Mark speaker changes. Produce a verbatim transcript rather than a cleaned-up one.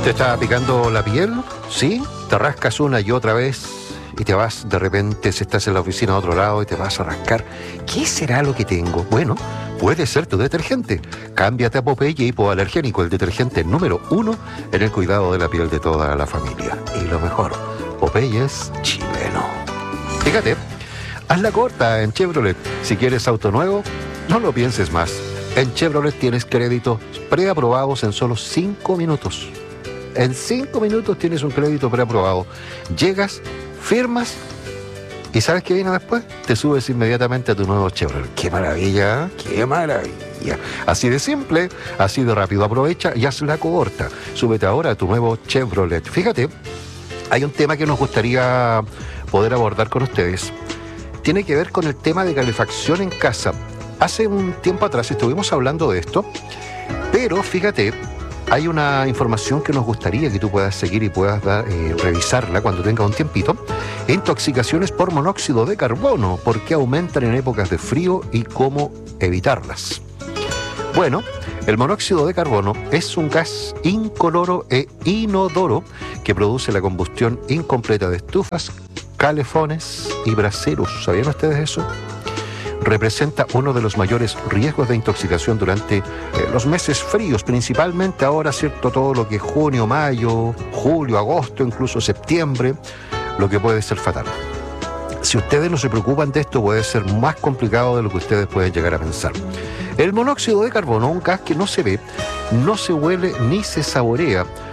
Speaker 1: ¿Te está picando la piel? ¿Sí? Te rascas una y otra vez y te vas, de repente, si estás en la oficina de otro lado y te vas a rascar. ¿Qué será lo que tengo? Bueno, puede ser tu detergente. Cámbiate a Popeye Hipoalergénico, el detergente número uno en el cuidado de la piel de toda la familia. Y lo mejor, Popeye es chileno. Fíjate, hazla corta en Chevrolet. Si quieres auto nuevo, no lo pienses más. En Chevrolet tienes créditos preaprobados en solo cinco minutos. En cinco minutos tienes un crédito preaprobado. Llegas, firmas y ¿sabes qué viene después? Te subes inmediatamente a tu nuevo Chevrolet. ¡Qué maravilla! ¡Qué maravilla! Así de simple, así de rápido. Aprovecha y haz la corta. Súbete ahora a tu nuevo Chevrolet. Fíjate, hay un tema que nos gustaría poder abordar con ustedes. Tiene que ver con el tema de calefacción en casa. Hace un tiempo atrás estuvimos hablando de esto, pero fíjate, hay una información que nos gustaría que tú puedas seguir y puedas dar, eh, revisarla cuando tengas un tiempito. Intoxicaciones por monóxido de carbono, ¿por qué aumentan en épocas de frío y cómo evitarlas? Bueno, el monóxido de carbono es un gas incoloro e inodoro que produce la combustión incompleta de estufas, calefones y braseros. ¿Sabían ustedes eso? Representa uno de los mayores riesgos de intoxicación durante eh, los meses fríos, principalmente ahora, ¿cierto? Todo lo que es junio, mayo, julio, agosto, incluso septiembre, lo que puede ser fatal. Si ustedes no se preocupan de esto, puede ser más complicado de lo que ustedes pueden llegar a pensar. El monóxido de carbono, un gas que no se ve, no se huele ni se saborea,